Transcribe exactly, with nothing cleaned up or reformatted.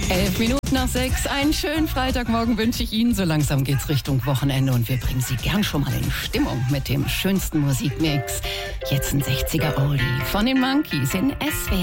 Elf Minuten nach sechs, einen schönen Freitagmorgen wünsche ich Ihnen. So langsam geht's Richtung Wochenende und wir bringen Sie gern schon mal in Stimmung mit dem schönsten Musikmix. Jetzt ein sechziger Oldie von den Monkeys in S W